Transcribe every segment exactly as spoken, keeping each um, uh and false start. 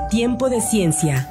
Tiempo de ciencia.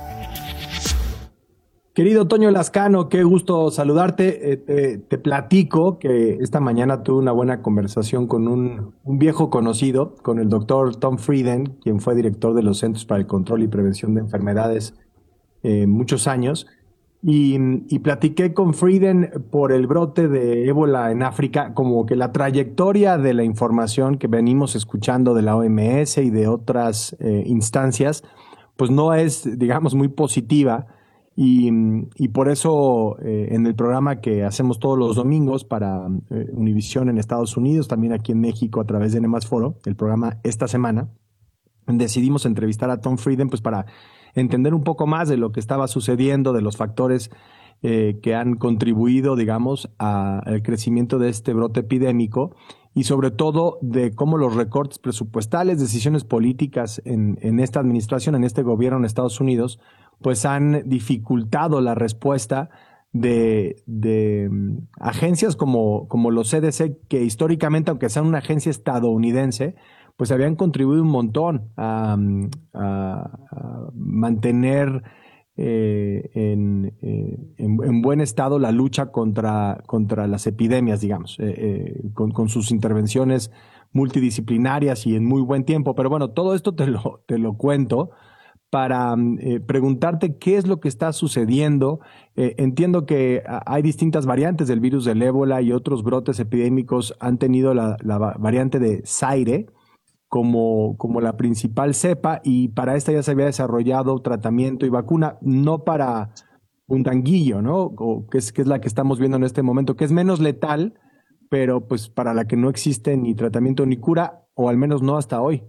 Querido Toño Lascano, qué gusto saludarte. Eh, te, te platico que esta mañana tuve una buena conversación con un, un viejo conocido, con el doctor Tom Frieden, quien fue director de los Centros para el Control y Prevención de Enfermedades eh, muchos años. Y, y platiqué con Frieden por el brote de ébola en África, como que la trayectoria de la información que venimos escuchando de la O M S y de otras eh, instancias, pues no es, digamos, muy positiva. Y, y por eso eh, en el programa que hacemos todos los domingos para eh, Univisión en Estados Unidos, también aquí en México a través de N más Foro, el programa esta semana, decidimos entrevistar a Tom Frieden pues para entender un poco más de lo que estaba sucediendo, de los factores eh, que han contribuido, digamos, a- al crecimiento de este brote epidémico y sobre todo de cómo los recortes presupuestales, decisiones políticas en, en esta administración, en este gobierno en Estados Unidos, pues han dificultado la respuesta de, de mm, agencias como, como los C D C, que históricamente, aunque sean una agencia estadounidense, pues habían contribuido un montón a, mm, a- a mantener eh, en, eh, en- en buen estado la lucha contra, contra las epidemias, digamos, eh, eh, con, con sus intervenciones multidisciplinarias y en muy buen tiempo. Pero bueno, todo esto te lo, te lo cuento para mm, eh, preguntarte qué es lo que está sucediendo. Eh, entiendo que ah, hay distintas variantes del virus del ébola y otros brotes epidémicos han tenido la, la va- variante de Zaire como, como la principal cepa, y para esta ya se había desarrollado tratamiento y vacuna, no para Puntanguillo, ¿no? O, que es, que es la que estamos viendo en este momento, que es menos letal, pero pues para la que no existe ni tratamiento ni cura, o al menos no hasta hoy.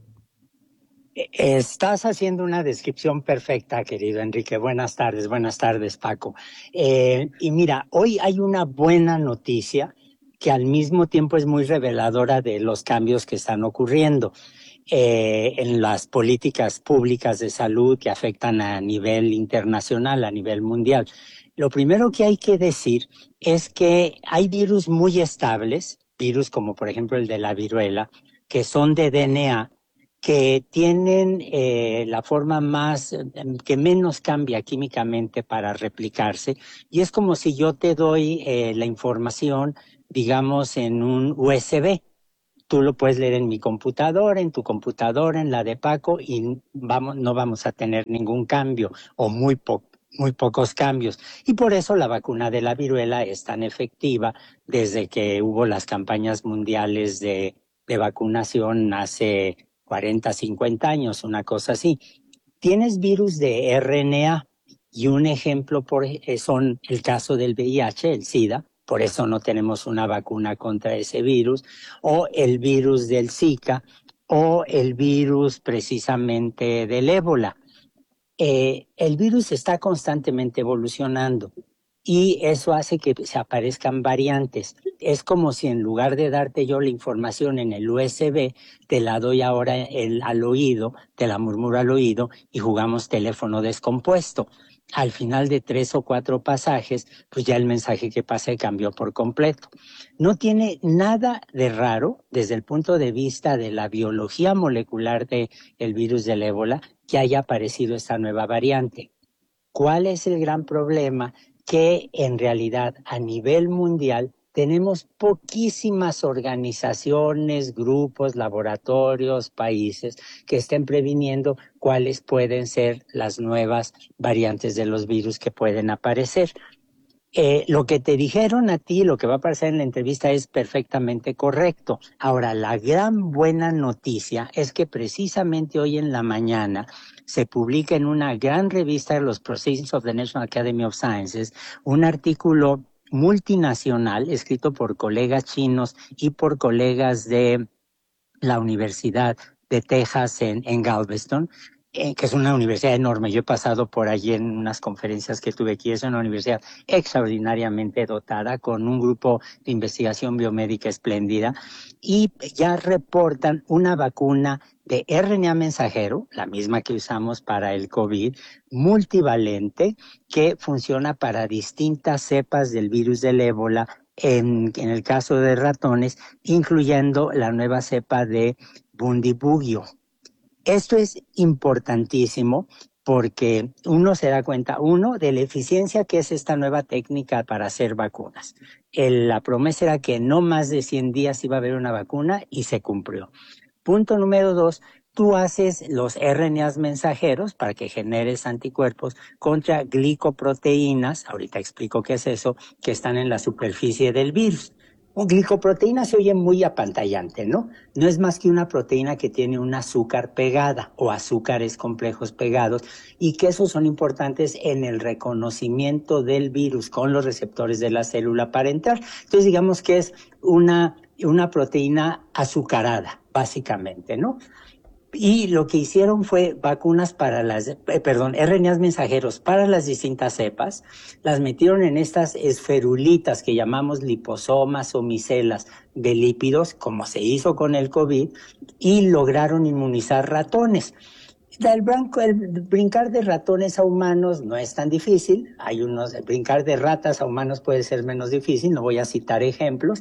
Estás haciendo una descripción perfecta, querido Enrique. Buenas tardes, buenas tardes, Paco. Eh, y mira, hoy hay una buena noticia que al mismo tiempo es muy reveladora de los cambios que están ocurriendo eh, en las políticas públicas de salud que afectan a nivel internacional, a nivel mundial. Lo primero que hay que decir es que hay virus muy estables, virus como por ejemplo el de la viruela, que son de D N A, que tienen eh, la forma más, eh, que menos cambia químicamente para replicarse. Y es como si yo te doy eh, la información, digamos, en un U S B. Tú lo puedes leer en mi computadora, en tu computadora, en la de Paco, y vamos, no vamos a tener ningún cambio o muy poco. Muy pocos cambios. Y por eso la vacuna de la viruela es tan efectiva desde que hubo las campañas mundiales de, de vacunación hace cuarenta, cincuenta años, una cosa así. Tienes virus de R N A y un ejemplo por, eh, son el caso del V I H, el SIDA, por eso no tenemos una vacuna contra ese virus, o el virus del Zika, o el virus precisamente del ébola. Eh, el virus está constantemente evolucionando y eso hace que se aparezcan variantes. Es como si en lugar de darte yo la información en el U S B, te la doy ahora el, al oído, te la murmuro al oído y jugamos teléfono descompuesto. Al final de tres o cuatro pasajes, pues ya el mensaje que pasé cambió por completo. No tiene nada de raro desde el punto de vista de la biología molecular del virus del ébola que haya aparecido esta nueva variante. ¿Cuál es el gran problema? Que en realidad a nivel mundial tenemos poquísimas organizaciones, grupos, laboratorios, países que estén previniendo cuáles pueden ser las nuevas variantes de los virus que pueden aparecer. Eh, lo que te dijeron a ti, lo que va a aparecer en la entrevista es perfectamente correcto. Ahora, la gran buena noticia es que precisamente hoy en la mañana se publica en una gran revista de los Proceedings of the National Academy of Sciences un artículo multinacional escrito por colegas chinos y por colegas de la Universidad de Texas en, en Galveston, eh, que es una universidad enorme. Yo he pasado por allí en unas conferencias que tuve aquí. Es una universidad extraordinariamente dotada, con un grupo de investigación biomédica espléndida, y ya reportan una vacuna de R N A mensajero, la misma que usamos para el COVID, multivalente, que funciona para distintas cepas del virus del ébola, en, en el caso de ratones, incluyendo la nueva cepa de Bundibugyo. Esto es importantísimo porque uno se da cuenta, uno, de la eficiencia que es esta nueva técnica para hacer vacunas. El, la promesa era que no más de cien días iba a haber una vacuna y se cumplió. Punto número dos, tú haces los R N As mensajeros para que generes anticuerpos contra glicoproteínas, ahorita explico qué es eso, que están en la superficie del virus. Un glicoproteína se oye muy apantallante, ¿no? No es más que una proteína que tiene un azúcar pegada o azúcares complejos pegados y que esos son importantes en el reconocimiento del virus con los receptores de la célula para entrar. Entonces digamos que es una, una proteína azucarada, básicamente, ¿no? Y lo que hicieron fue vacunas para las, eh, perdón, R N As mensajeros para las distintas cepas, las metieron en estas esferulitas que llamamos liposomas o micelas de lípidos, como se hizo con el COVID, y lograron inmunizar ratones. El, blanco, el brincar de ratones a humanos no es tan difícil, hay unos, el brincar de ratas a humanos puede ser menos difícil, no voy a citar ejemplos,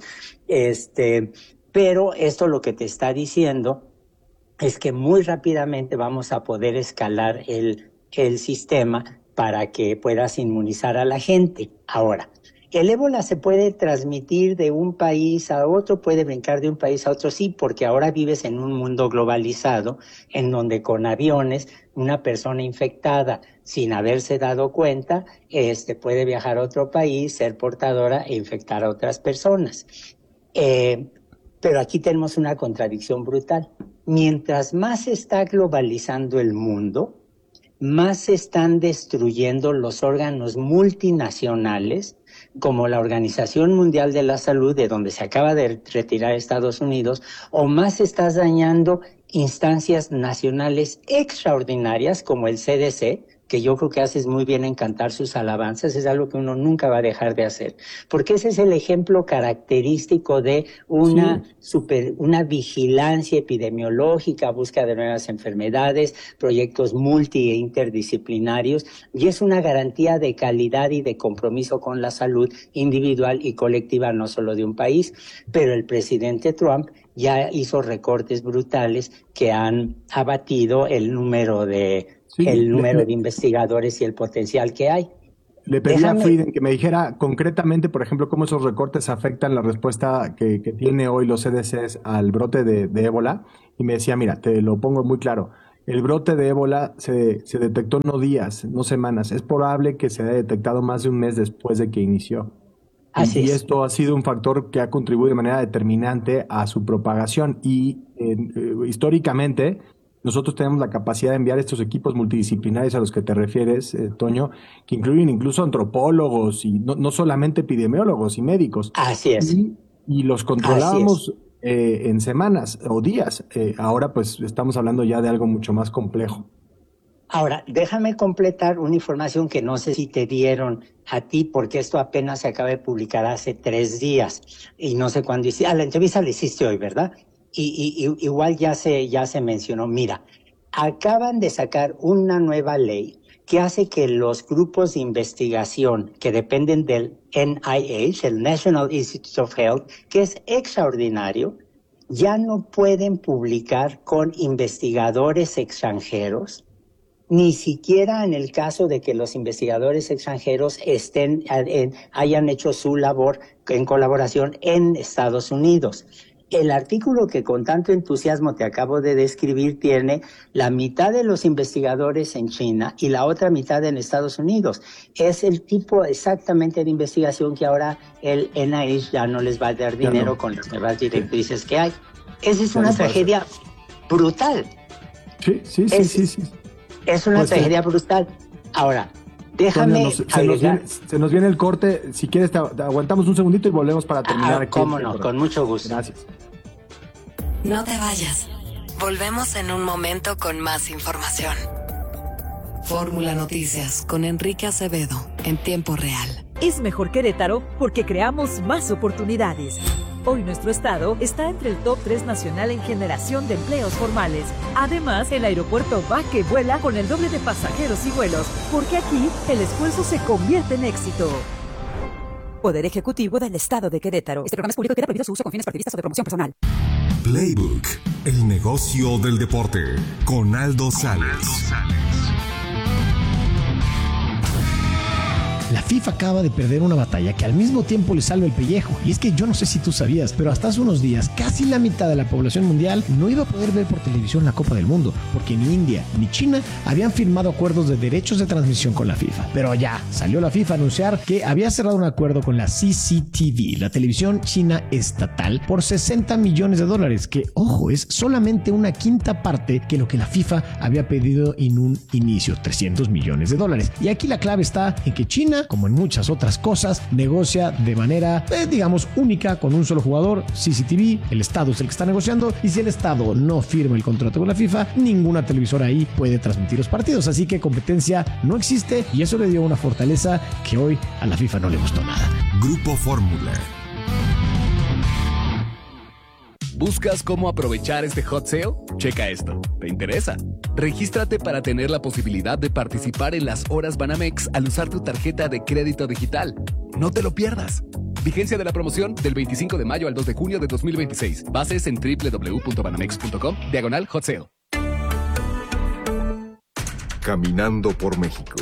este, pero esto lo que te está diciendo es que muy rápidamente vamos a poder escalar el, el sistema para que puedas inmunizar a la gente. Ahora, el ébola se puede transmitir de un país a otro, puede brincar de un país a otro, sí, porque ahora vives en un mundo globalizado en donde con aviones una persona infectada sin haberse dado cuenta este, puede viajar a otro país, ser portadora e infectar a otras personas. Eh, pero aquí tenemos una contradicción brutal. Mientras más se está globalizando el mundo, más se están destruyendo los órganos multinacionales, como la Organización Mundial de la Salud, de donde se acaba de retirar Estados Unidos, o más se está dañando instancias nacionales extraordinarias, como el C D C, que yo creo que haces muy bien en cantar sus alabanzas, es algo que uno nunca va a dejar de hacer, porque ese es el ejemplo característico de una, sí. super, una vigilancia epidemiológica, búsqueda de nuevas enfermedades, proyectos multi e interdisciplinarios, y es una garantía de calidad y de compromiso con la salud individual y colectiva, no solo de un país, pero el presidente Trump ya hizo recortes brutales que han abatido el número de Sí, el número le, de investigadores y el potencial que hay. Le pedí Déjame... a Frieden que me dijera concretamente, por ejemplo, cómo esos recortes afectan la respuesta que, que tiene hoy los C D Cs al brote de, de ébola, y me decía, mira, te lo pongo muy claro, el brote de ébola se, se detectó no días, no semanas, es probable que se haya detectado más de un mes después de que inició. Así y es. esto ha sido un factor que ha contribuido de manera determinante a su propagación, y eh, eh, históricamente nosotros tenemos la capacidad de enviar estos equipos multidisciplinarios a los que te refieres, eh, Toño, que incluyen incluso antropólogos y no, no solamente epidemiólogos y médicos. Así es. Y, y los controlábamos eh, en semanas o días. Eh, ahora pues estamos hablando ya de algo mucho más complejo. Ahora, déjame completar una información que no sé si te dieron a ti, porque esto apenas se acaba de publicar hace tres días y no sé cuándo hiciste. Ah, la entrevista la hiciste hoy, ¿verdad? Y, y igual ya se, ya se mencionó, mira, acaban de sacar una nueva ley que hace que los grupos de investigación que dependen del N I H, el National Institutes of Health, que es extraordinario, ya no pueden publicar con investigadores extranjeros, ni siquiera en el caso de que los investigadores extranjeros estén, en, hayan hecho su labor en colaboración en Estados Unidos. El artículo que con tanto entusiasmo te acabo de describir tiene la mitad de los investigadores en China y la otra mitad en Estados Unidos. Es el tipo exactamente de investigación que ahora el N I H ya no les va a dar dinero no. con las nuevas directrices que hay. Esa es una tragedia brutal. Sí, sí, sí, es, sí, sí. Es una pues tragedia sí. brutal. Ahora, déjame Toño, nos, se, nos viene, se nos viene el corte. Si quieres, te, te aguantamos un segundito y volvemos para terminar. Ah, aquí cómo no, con mucho gusto. Gracias. No te vayas. Volvemos en un momento con más información. Fórmula Noticias con Enrique Acevedo en tiempo real. Es mejor Querétaro porque creamos más oportunidades. Hoy nuestro estado está entre el top tres nacional en generación de empleos formales. Además, el aeropuerto va que vuela con el doble de pasajeros y vuelos, porque aquí el esfuerzo se convierte en éxito. Poder Ejecutivo del Estado de Querétaro. Este programa es público y queda prohibido su uso con fines partidistas o de promoción personal. Playbook, el negocio del deporte, con Aldo Sales. La FIFA acaba de perder una batalla que al mismo tiempo le salva el pellejo. Y es que yo no sé si tú sabías, pero hasta hace unos días casi la mitad de la población mundial no iba a poder ver por televisión la Copa del Mundo, porque ni India ni China habían firmado acuerdos de derechos de transmisión con la FIFA. Pero ya salió la FIFA a anunciar que había cerrado un acuerdo con la C C T V, la televisión china estatal, por sesenta millones de dólares, que, ojo, es solamente una quinta parte que lo que la FIFA había pedido en un inicio, trescientos millones de dólares. Y aquí la clave está en que China, como en muchas otras cosas, negocia de manera, eh, digamos, única con un solo jugador, C C T V. El Estado es el que está negociando, y si el Estado no firma el contrato con la FIFA, ninguna televisora ahí puede transmitir los partidos. Así que competencia no existe, y eso le dio una fortaleza que hoy a la FIFA no le gustó nada. Grupo Fórmula. ¿Buscas cómo aprovechar este hot sale? Checa esto. ¿Te interesa? Regístrate para tener la posibilidad de participar en las horas Banamex al usar tu tarjeta de crédito digital. No te lo pierdas. Vigencia de la promoción del veinticinco de mayo al dos de junio de dos mil veintiséis. Bases en doble u doble u doble u punto banamex punto com, diagonal hot sale. Caminando por México.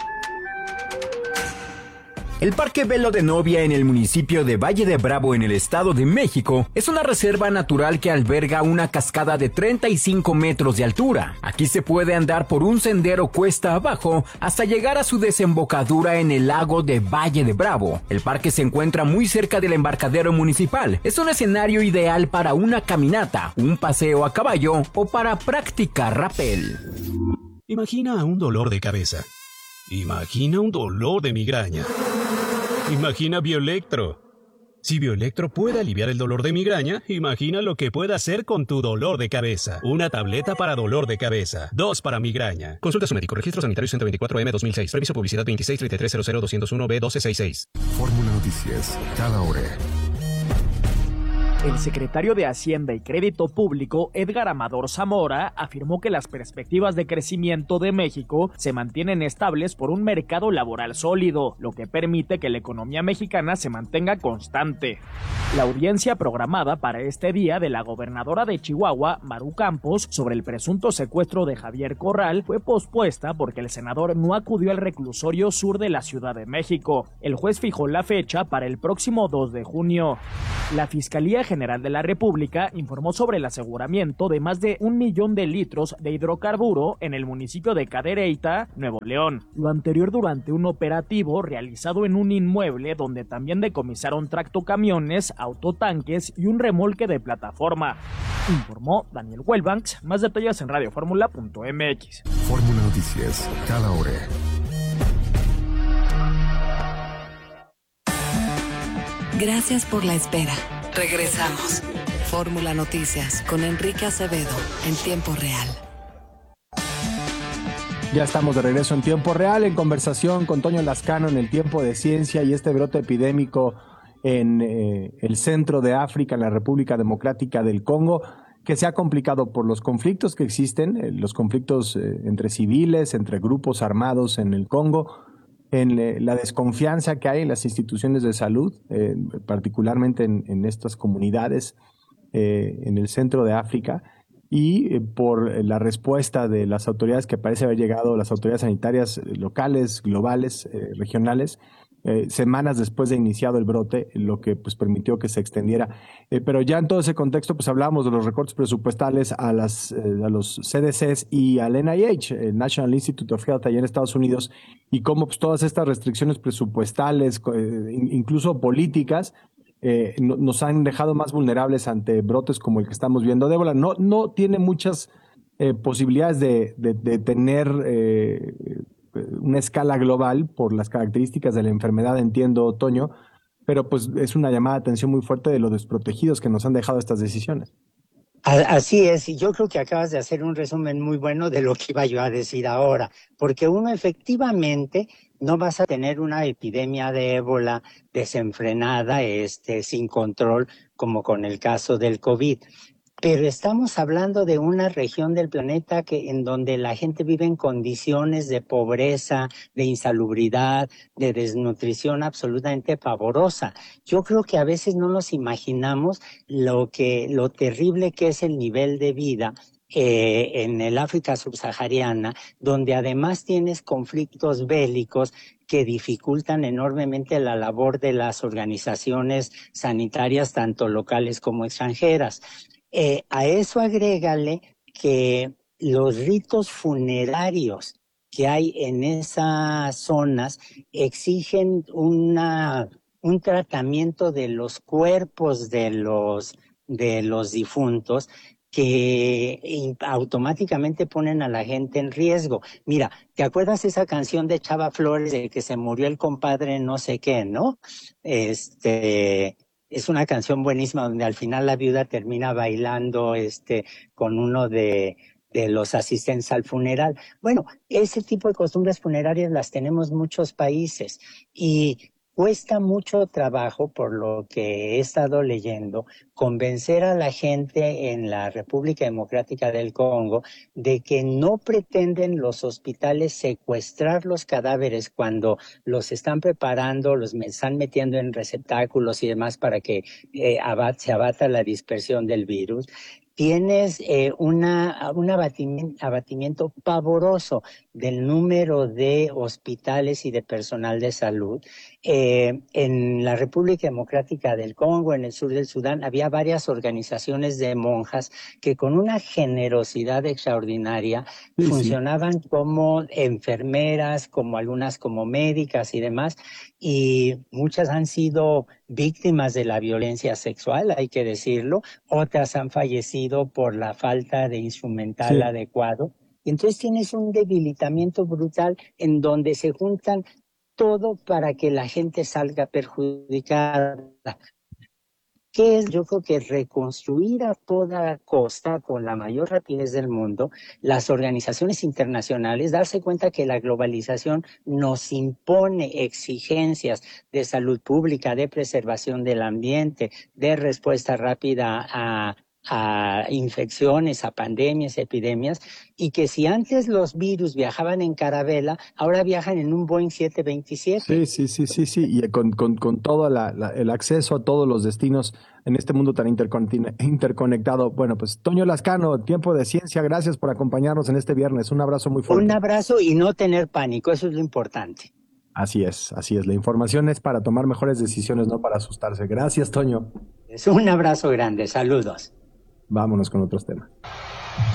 El Parque Velo de Novia en el municipio de Valle de Bravo en el Estado de México es una reserva natural que alberga una cascada de treinta y cinco metros de altura. Aquí se puede andar por un sendero cuesta abajo hasta llegar a su desembocadura en el lago de Valle de Bravo. El parque se encuentra muy cerca del embarcadero municipal. Es un escenario ideal para una caminata, un paseo a caballo o para practicar rappel. Imagina un dolor de cabeza. Imagina un dolor de migraña. Imagina Bioelectro. Si Bioelectro puede aliviar el dolor de migraña, imagina lo que puede hacer con tu dolor de cabeza. Una tableta para dolor de cabeza, dos para migraña. Consulta a su médico. Registro Sanitario ciento veinticuatro M dos mil seis. Permiso publicidad veintiséis treinta y tres cero cero doscientos uno B doce sesenta y seis. Fórmula Noticias, cada hora. El secretario de Hacienda y Crédito Público, Edgar Amador Zamora, afirmó que las perspectivas de crecimiento de México se mantienen estables por un mercado laboral sólido, lo que permite que la economía mexicana se mantenga constante. La audiencia programada para este día de la gobernadora de Chihuahua, Maru Campos, sobre el presunto secuestro de Javier Corral fue pospuesta porque el senador no acudió al reclusorio sur de la Ciudad de México. El juez fijó la fecha para el próximo dos de junio. La Fiscalía General de la República informó sobre el aseguramiento de más de un millón de litros de hidrocarburo en el municipio de Cadereyta, Nuevo León. Lo anterior durante un operativo realizado en un inmueble donde también decomisaron tractocamiones, autotanques y un remolque de plataforma. Informó Daniel Wellbanks. Más detalles en radio fórmula punto m x. Fórmula Noticias, cada hora. Gracias por la espera. Regresamos. Fórmula Noticias con Enrique Acevedo en tiempo real. Ya estamos de regreso en tiempo real en conversación con Toño Lascano en el tiempo de ciencia y este brote epidémico en eh, el centro de África, en la República Democrática del Congo, que se ha complicado por los conflictos que existen, eh, los conflictos eh, entre civiles, entre grupos armados en el Congo, en eh, la desconfianza que hay en las instituciones de salud, eh, particularmente en, en estas comunidades eh, en el centro de África, y eh, por la respuesta de las autoridades que parece haber llegado, las autoridades sanitarias locales, globales, eh, regionales, eh, semanas después de iniciado el brote, lo que pues permitió que se extendiera. Eh, pero ya en todo ese contexto, pues hablábamos de los recortes presupuestales a las eh, a los C D Cs y al N I H, el National Institute of Health allá en Estados Unidos, y cómo pues todas estas restricciones presupuestales, eh, incluso políticas, eh, no, nos han dejado más vulnerables ante brotes como el que estamos viendo de ébola. No, no tiene muchas eh, posibilidades de, de, de tener eh, una escala global por las características de la enfermedad, entiendo, Toño, pero pues es una llamada de atención muy fuerte de los desprotegidos que nos han dejado estas decisiones. Así es, y yo creo que acabas de hacer un resumen muy bueno de lo que iba yo a decir ahora, porque uno efectivamente no vas a tener una epidemia de ébola desenfrenada, este, sin control, como con el caso del COVID. Pero estamos hablando de una región del planeta que en donde la gente vive en condiciones de pobreza, de insalubridad, de desnutrición absolutamente pavorosa. Yo creo que a veces no nos imaginamos lo que, lo terrible que es el nivel de vida Eh, en el África subsahariana, donde además tienes conflictos bélicos que dificultan enormemente la labor de las organizaciones sanitarias, tanto locales como extranjeras. Eh, a eso agrégale que los ritos funerarios que hay en esas zonas exigen una, un tratamiento de los cuerpos de los, de los difuntos que automáticamente ponen a la gente en riesgo. Mira, ¿te acuerdas esa canción de Chava Flores de que se murió el compadre no sé qué, no? Este, es una canción buenísima donde al final la viuda termina bailando este, con uno de, de los asistentes al funeral. Bueno, ese tipo de costumbres funerarias las tenemos en muchos países y cuesta mucho trabajo, por lo que he estado leyendo, convencer a la gente en la República Democrática del Congo de que no pretenden los hospitales secuestrar los cadáveres cuando los están preparando, los están metiendo en receptáculos y demás para que eh, abat, se abata la dispersión del virus. Tienes eh, una, un abatimiento, abatimiento pavoroso del número de hospitales y de personal de salud. Eh, en la República Democrática del Congo, en el sur del Sudán, había varias organizaciones de monjas que con una generosidad extraordinaria sí, funcionaban sí. como enfermeras, como algunas como médicas y demás, y muchas han sido víctimas de la violencia sexual, hay que decirlo, otras han fallecido por la falta de instrumental sí. adecuado. Y entonces tienes un debilitamiento brutal en donde se juntan todo para que la gente salga perjudicada. ¿Qué es? Yo creo que reconstruir a toda costa, con la mayor rapidez del mundo, las organizaciones internacionales, darse cuenta que la globalización nos impone exigencias de salud pública, de preservación del ambiente, de respuesta rápida a a infecciones, a pandemias, epidemias, y que si antes los virus viajaban en carabela, ahora viajan en un Boeing siete veintisiete. Sí, sí, sí, sí, sí, y con, con, con todo la, la, el acceso a todos los destinos en este mundo tan interconectado. Bueno, pues Toño Lascano, Tiempo de Ciencia, gracias por acompañarnos en este viernes. Un abrazo muy fuerte. Un abrazo y no tener pánico, eso es lo importante. Así es, así es. La información es para tomar mejores decisiones, no para asustarse. Gracias, Toño. Es un abrazo grande, saludos. Vámonos con otros temas.